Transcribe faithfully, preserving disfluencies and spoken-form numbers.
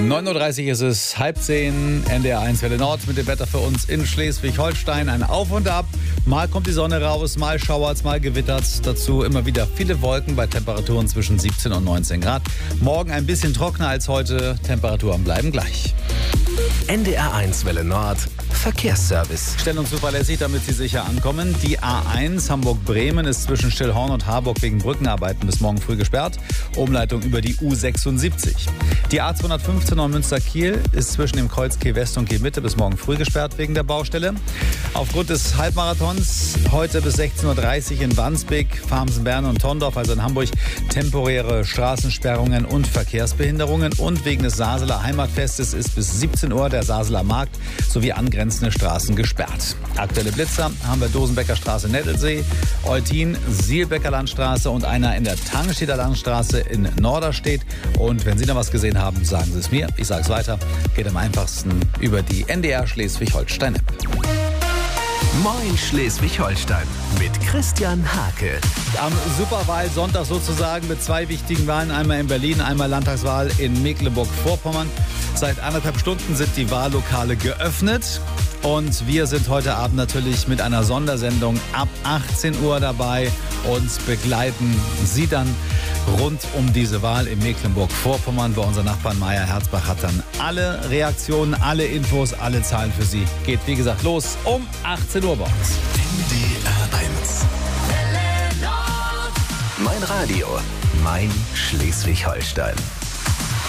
neun Uhr dreißig ist es, halb zehn, N D R eins Welle Nord mit dem Wetter für uns in Schleswig-Holstein. Ein Auf und Ab. Mal kommt die Sonne raus, mal schauert's, mal gewittert's. Dazu immer wieder viele Wolken bei Temperaturen zwischen siebzehn und neunzehn Grad. Morgen ein bisschen trockener als heute. Temperaturen bleiben gleich. N D R eins Welle Nord Verkehrsservice. Schnell und zuverlässig, damit Sie sicher ankommen. Die A eins Hamburg-Bremen ist zwischen Stillhorn und Harburg wegen Brückenarbeiten bis morgen früh gesperrt. Umleitung über die U sechsundsiebzig. Die A zweihundertfünfzehn Neumünster-Kiel ist zwischen dem Kreuz Kiel West und Kiel Mitte bis morgen früh gesperrt wegen der Baustelle. Aufgrund des Halbmarathons heute bis sechzehn Uhr dreißig in Wandsbek, Farmsen, Bern und Tondorf, also in Hamburg, temporäre Straßensperrungen und Verkehrsbehinderungen. Und wegen des Saseler Heimatfestes ist bis siebzehn Uhr der Saseler Markt sowie angrenzende Straßen gesperrt. Aktuelle Blitzer haben wir Dosenbecker Straße, Nettelsee, Eutin, Sielbecker Landstraße und einer in der Tangstedter Landstraße in Norderstedt. Und wenn Sie noch was gesehen haben, sagen Sie es mir. Ich sage es weiter. Geht am einfachsten über die N D R Schleswig-Holstein-App. Moin Schleswig-Holstein mit Christian Hake. Am Superwahlsonntag sozusagen mit zwei wichtigen Wahlen. Einmal in Berlin, einmal Landtagswahl in Mecklenburg-Vorpommern. Seit anderthalb Stunden sind die Wahllokale geöffnet. Und wir sind heute Abend natürlich mit einer Sondersendung ab achtzehn Uhr dabei und begleiten Sie dann rund um diese Wahl in Mecklenburg-Vorpommern. Bei unserem Nachbarn Meier Herzbach hat dann alle Reaktionen, alle Infos, alle Zahlen für Sie. Geht wie gesagt los um achtzehn Uhr bei uns. N D R eins. Mein Radio, mein Schleswig-Holstein.